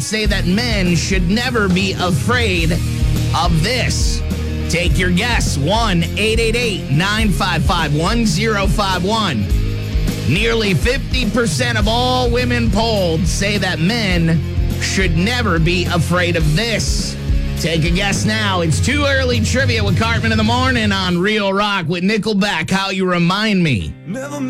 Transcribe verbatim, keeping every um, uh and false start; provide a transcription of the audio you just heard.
say that men should never be afraid of this. Take your guess. one eight eight eight nine five five one zero five one. Nearly fifty percent of all women polled say that men should never be afraid of this. Take a guess now. It's Too Early Trivia with Cartman in the Morning on Real Rock with Nickelback. How You Remind Me. Never